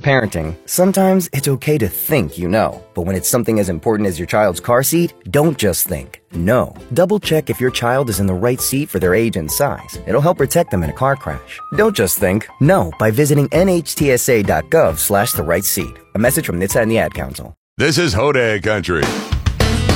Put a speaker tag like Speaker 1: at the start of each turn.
Speaker 1: parenting, sometimes it's okay to think you know. But when it's something as important as your child's car seat, don't just think. Know. Double check if your child is in the right seat for their age and size. It'll help protect them in a car crash. Don't just think. Know by visiting nhtsa.gov/the right seat. A message from NHTSA and the Ad Council.
Speaker 2: This is Hodag Country.